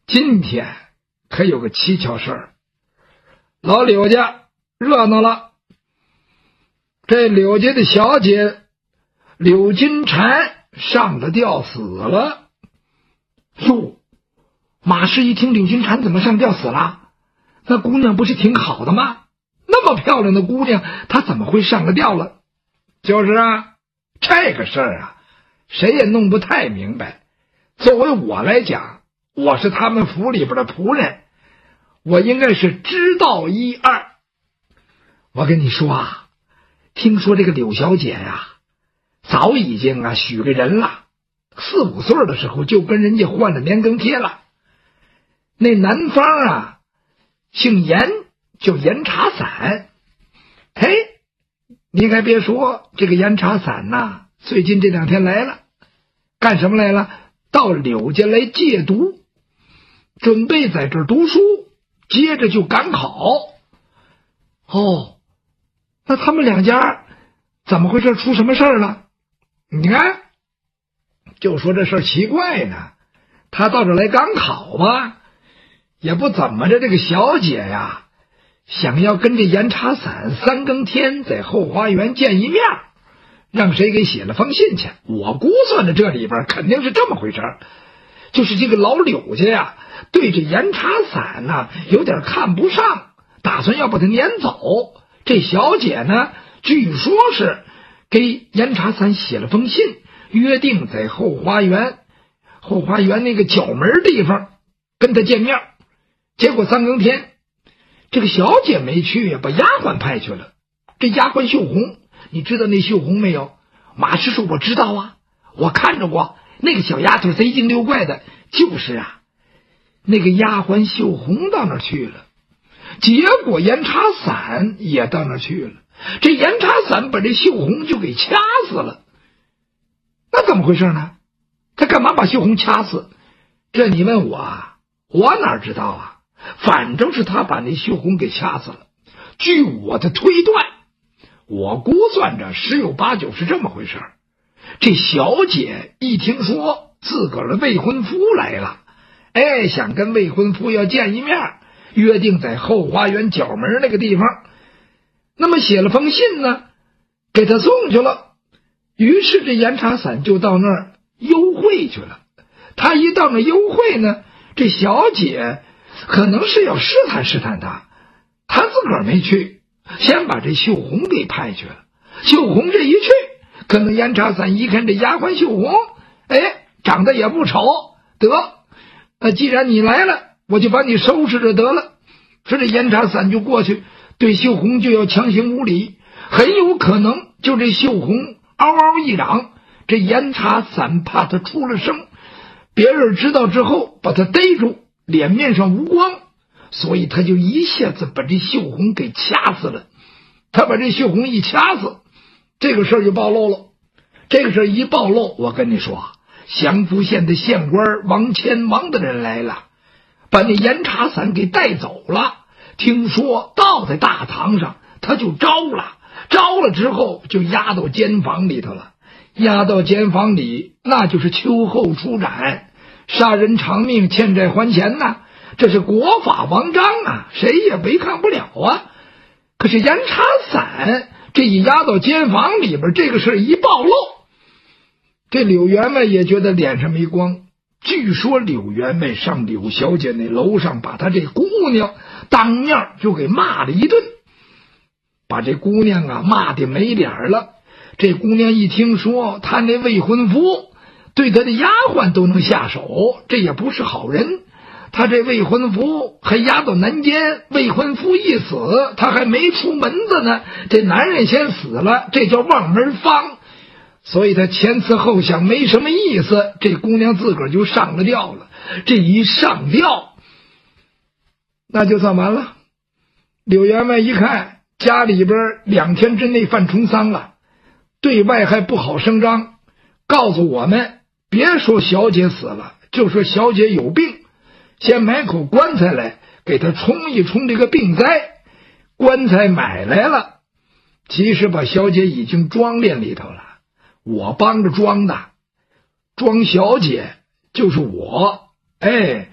今天可有个蹊跷事儿，老柳家热闹了。这柳家的小姐柳金蝉上了吊死了。哟，马氏一听柳金蝉怎么上吊死了？那姑娘不是挺好的吗？那么漂亮的姑娘，她怎么会上了吊了？就是啊，这个事儿啊，谁也弄不太明白。作为我来讲，我是他们府里边的仆人，我应该是知道一二。我跟你说啊，听说这个柳小姐呀，早已经许个人了，4、5岁的时候就跟人家换了年羹贴了。那男方姓严，叫严茶伞。嘿，你还别说，这个严茶伞最近这2天来了。干什么来了？到柳家来借读，准备在这儿读书，接着就赶考。哦，那他们2家怎么回事？出什么事儿了？你看，就说这事儿奇怪呢。他到这儿来赶考吧，也不怎么着。这个小姐呀，想要跟这严茶伞3更天在后花园见一面，让谁给写了封信去。我估算着这里边肯定是这么回事，就是这个老柳家呀，对这严茶伞有点看不上，打算要把他撵走。这小姐呢，据说是给严茶伞写了封信，约定在后花园那个角门地方跟他见面。结果3更天，这个小姐没去，把丫鬟派去了。这丫鬟秀红，你知道那秀红没有？马师说我知道啊，我看着过，那个小丫头贼精溜怪的。就是那个丫鬟秀红到那儿去了，结果严茶伞也到那儿去了。这严茶伞把这秀红就给掐死了。那怎么回事呢？他干嘛把秀红掐死？这你问我哪知道啊？反正是他把那秀红给掐死了。据我的推断，我估算着10有8九是这么回事。这小姐一听说自个儿的未婚夫来了，想跟未婚夫要见一面，约定在后花园角门那个地方。那么写了封信呢，给他送去了。于是这严茶伞就到那儿幽会去了。他一到那幽会呢，这小姐可能是要试探试探他自个儿没去，先把这秀红给派去了。秀红这一去，可能严茶伞一看这丫鬟秀红，长得也不丑，得，既然你来了，我就把你收拾着得了。说这严茶伞就过去，对秀红就要强行无礼，很有可能就这秀红嗷嗷一嚷，这严茶伞怕他出了声，别人知道之后把他逮住，脸面上无光，所以他就一下子把这秀红给掐死了。他把这秀红一掐死，这个事儿就暴露了。这个事儿一暴露，我跟你说，祥福县的县官王谦王的人来了，把那严茶伞给带走了。听说到在大堂上，他就招了之后就押到监房里头了。押到监房里，那就是秋后出斩，杀人偿命，欠债还钱这是国法王章谁也违抗不了可是严茶伞这一押到监房里边，这个事一暴露，这柳员外也觉得脸上没光。据说柳员外上柳小姐那楼上，把她这姑娘当面就给骂了一顿，把这姑娘骂得没脸了。这姑娘一听说她那未婚夫对她的丫鬟都能下手，这也不是好人。她这未婚夫还押到南监，未婚夫一死，她还没出门子呢，这男人先死了，这叫望门芳。所以他前思后想没什么意思，这姑娘自个儿就上了吊了。这一上吊，那就算完了。柳员外一看家里边2天之内犯重丧了，对外还不好声张，告诉我们别说小姐死了，就说小姐有病，先买口棺材来给她冲一冲这个病灾。棺材买来了，其实把小姐已经装殓里头了，我帮着装的，装小姐就是我。